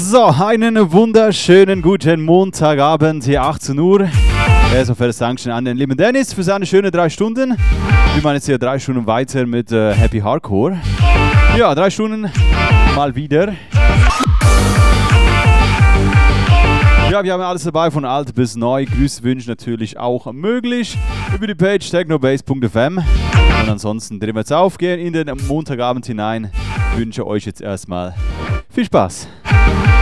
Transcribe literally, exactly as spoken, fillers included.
So, einen wunderschönen guten Montagabend, hier achtzehn Uhr. Erstmal für Dankeschön an den lieben Dennis für seine schönen drei Stunden. Wir machen jetzt hier drei Stunden weiter mit äh, Happy Hardcore. Ja, drei Stunden mal wieder. Ja, wir haben alles dabei, von alt bis neu. Grüßwünsche natürlich auch möglich über die Page technobase punkt f m. Und ansonsten drehen wir jetzt auf, gehen in den Montagabend hinein. Ich wünsche euch jetzt erstmal viel Spaß.